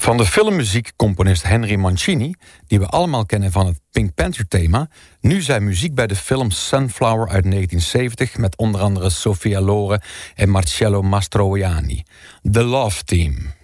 Van de filmmuziekcomponist Henry Mancini, die we allemaal kennen van het Pink Panther-thema, nu zijn muziek bij de film Sunflower uit 1970... met onder andere Sophia Loren en Marcello Mastroianni. The Love Theme.